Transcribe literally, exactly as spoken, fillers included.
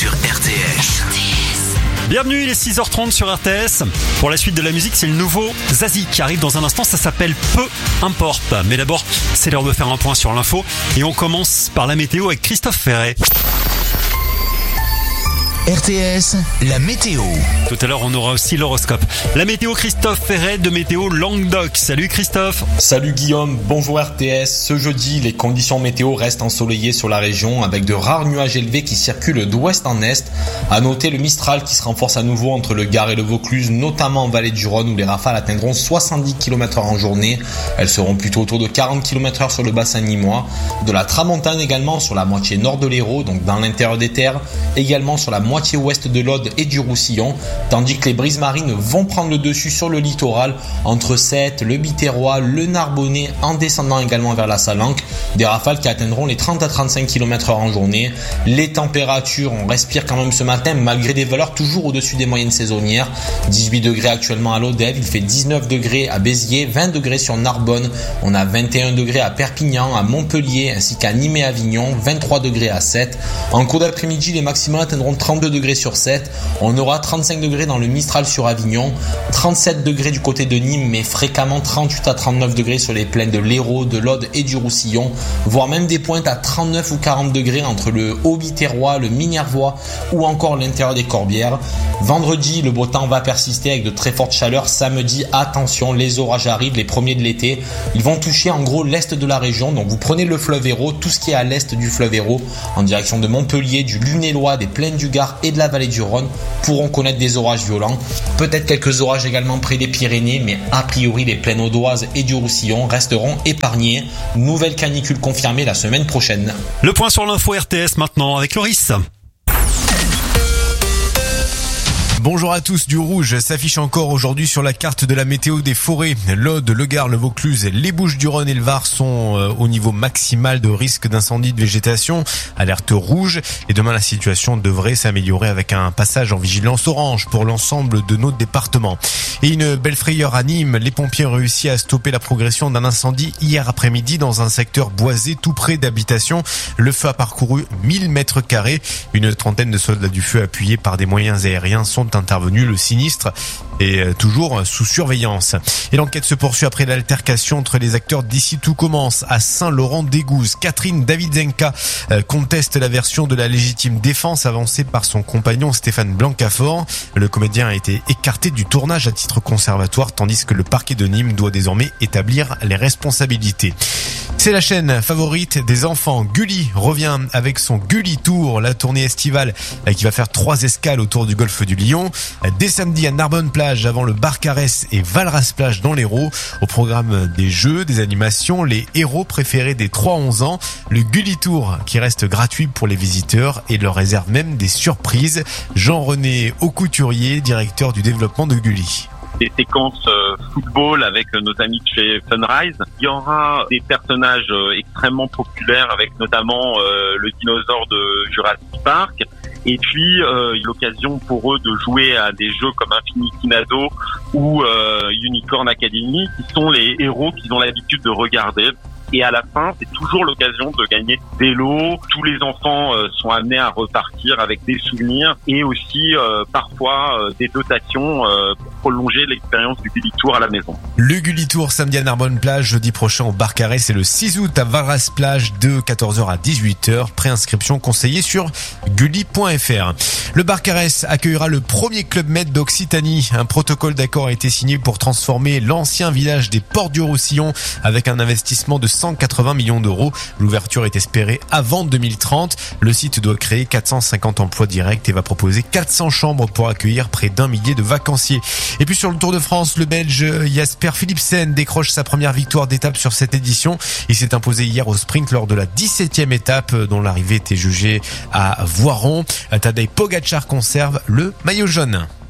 sur R T S. Bienvenue, il est six heures trente sur R T S. Pour la suite de la musique, c'est le nouveau Zazie qui arrive dans un instant, ça s'appelle Peu Importe. Mais d'abord, c'est l'heure de faire un point sur l'info et on commence par la météo avec Christophe Ferret. R T S, la météo. Tout à l'heure, on aura aussi l'horoscope. La météo, Christophe Ferret de Météo Languedoc. Salut Christophe. Salut Guillaume, bonjour R T S. Ce jeudi, les conditions météo restent ensoleillées sur la région avec de rares nuages élevés qui circulent d'ouest en est. À noter le Mistral qui se renforce à nouveau entre le Gard et le Vaucluse, notamment en vallée du Rhône où les rafales atteindront soixante-dix kilomètres heure en journée. Elles seront plutôt autour de quarante kilomètres heure sur le bassin nîmois. De la tramontane également sur la moitié nord de l'Hérault, donc dans l'intérieur des terres. Également sur la moitié ouest de l'Aude et du Roussillon, tandis que les brises marines vont prendre le dessus sur le littoral, entre Sète, le Biterrois, le Narbonnais, en descendant également vers la Salanque, des rafales qui atteindront les trente à trente-cinq kilomètres heure en journée. Les températures, on respire quand même ce matin, malgré des valeurs toujours au-dessus des moyennes saisonnières. dix-huit degrés actuellement à l'Odève, il fait dix-neuf degrés à Béziers, vingt degrés sur Narbonne, on a vingt et un degrés à Perpignan, à Montpellier, ainsi qu'à Nîmes et Avignon, vingt-trois degrés à Sète. En cours d'après-midi, les maximums atteindront trente-deux degrés sur Sète, on aura trente-cinq degrés dans le Mistral sur Avignon, trente-sept degrés du côté de Nîmes, mais fréquemment trente-huit à trente-neuf degrés sur les plaines de l'Hérault, de l'Aude et du Roussillon, voire même des pointes à trente-neuf ou quarante degrés entre le Haut-Biterrois, le Minervois ou encore l'intérieur des Corbières. Vendredi, le beau temps va persister avec de très fortes chaleurs. Samedi, attention, les orages arrivent, les premiers de l'été. Ils vont toucher en gros l'est de la région, donc vous prenez le fleuve Hérault, tout ce qui est à l'est du fleuve Hérault, en direction de Montpellier, du Lunélois, des plaines du Gard et de la vallée du Rhône, pourront connaître des orages violents. Peut-être quelques orages également près des Pyrénées, mais a priori les plaines audoises et du Roussillon resteront épargnées. Nouvelle canicule confirmée la semaine prochaine. Le point sur l'info R T S maintenant avec Loris. Bonjour à tous, du rouge s'affiche encore aujourd'hui sur la carte de la météo des forêts. L'Aude, le Gard, le Vaucluse, les Bouches-du-Rhône et le Var sont au niveau maximal de risque d'incendie de végétation. Alerte rouge. Et demain, la situation devrait s'améliorer avec un passage en vigilance orange pour l'ensemble de nos départements. Et une belle frayeur à Nîmes. Les pompiers ont réussi à stopper la progression d'un incendie hier après-midi dans un secteur boisé tout près d'habitations. Le feu a parcouru mille mètres carrés. Une trentaine de soldats du feu appuyés par des moyens aériens sont intervenu. Le sinistre est toujours sous surveillance. Et l'enquête se poursuit après l'altercation entre les acteurs d'Ici Tout Commence à Saint-Laurent-d'Égouze. Catherine Davidzenka conteste la version de la légitime défense avancée par son compagnon Stéphane Blancafort. Le comédien a été écarté du tournage à titre conservatoire tandis que le parquet de Nîmes doit désormais établir les responsabilités. C'est la chaîne favorite des enfants. Gulli revient avec son Gulli Tour, la tournée estivale qui va faire trois escales autour du golfe du Lion. Dès samedi à Narbonne-Plage avant le Barcarès et Valras-Plage dans l'Hérault. Au programme des jeux, des animations, les héros préférés des trois à onze ans. Le Gulli Tour qui reste gratuit pour les visiteurs et leur réserve même des surprises. Jean-René Aucouturier, directeur du développement de Gulli. Des séquences euh, football avec euh, nos amis de chez Sunrise. Il y aura des personnages euh, extrêmement populaires avec notamment euh, le dinosaure de Jurassic Park. Et puis euh, l'occasion pour eux de jouer à des jeux comme Infinity Nado ou euh, Unicorn Academy, qui sont les héros qu'ils ont l'habitude de regarder. Et à la fin, c'est toujours l'occasion de gagner des lots. Tous les enfants euh, sont amenés à repartir avec des souvenirs et aussi euh, parfois euh, des dotations euh, pour prolonger l'expérience du Gulli Tour à la maison. Le Gulli Tour samedi à Narbonne-Plage, jeudi prochain au Barcarès, c'est le six août à Valras-Plage de quatorze heures à dix-huit heures. Préinscription conseillée sur gulli point f r. Le Barcarès accueillera le premier Club Med d'Occitanie. Un protocole d'accord a été signé pour transformer l'ancien village des Portes du Roussillon avec un investissement de cent quatre-vingts millions d'euros. L'ouverture est espérée avant deux mille trente. Le site doit créer quatre cent cinquante emplois directs et va proposer quatre cents chambres pour accueillir près d'un millier de vacanciers. Et puis sur le Tour de France, le Belge Jasper Philipsen décroche sa première victoire d'étape sur cette édition. Il s'est imposé hier au sprint lors de la dix-septième étape dont l'arrivée était jugée à Voiron. Tadej Pogačar conserve le maillot jaune.